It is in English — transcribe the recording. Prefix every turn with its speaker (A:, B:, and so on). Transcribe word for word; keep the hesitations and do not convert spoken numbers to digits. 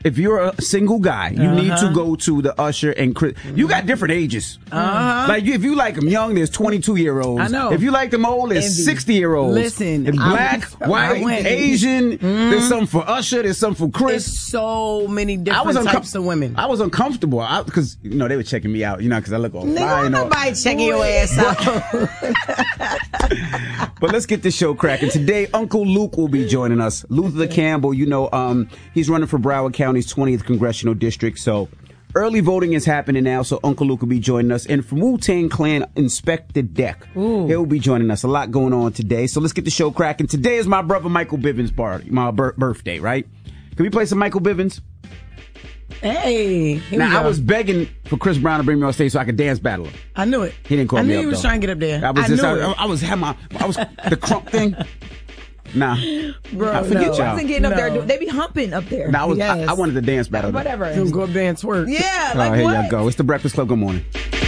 A: if you're a single guy, you
B: Uh-huh.
A: need to go to the Usher and Chris. You got different ages.
B: Uh-huh.
A: Like you, if you like them young, there's twenty-two year olds.
B: I know.
A: If you like them old, there's
B: Envy.
A: sixty year olds.
B: Listen,
A: If
B: I
A: black,
B: was- I
A: white,
B: went.
A: Asian. There's something for Usher. There's something for Chris.
B: There's so many
A: I
B: different
A: was uncom-
B: types of women.
A: I was uncomfortable because you know they were checking me out. You know because I look all
B: Nigga,
A: fly
B: ain't
A: and all.
B: nobody checking your ass out.
A: But let's get this show cracking. Today, Uncle Luke will be joining us. Luther Campbell, you know, um, he's running for Broward County's twentieth Congressional District. So early voting is happening now, so Uncle Luke will be joining us. And from Wu-Tang Clan, Inspector Deck, he'll be joining us. A lot going on today. So let's get the show cracking. Today is my brother Michael Bivins' party, my bir- birthday, right? Can we play some Michael Bivins?
B: Hey, here
A: Now,
B: we
A: I
B: go.
A: was begging for Chris Brown to bring me on stage so I could dance battle him.
B: I knew it.
A: He didn't call
B: I
A: me
B: knew
A: up,
B: he was
A: though.
B: trying to get up there.
A: I was
B: I
A: just,
B: knew
A: I,
B: it.
A: I was had my, I was the crunk thing. Nah,
B: Bro,
A: I forget
B: no.
A: y'all.
C: Wasn't getting up there.
B: No.
C: They be humping up there.
A: Nah, I was, I,
B: Yes.
A: I wanted to dance battle.
C: Whatever.
B: Go up there and twerk.
C: Yeah,
A: Oh,
C: like
A: here
C: what?
A: y'all go. It's the Breakfast Club. Good morning.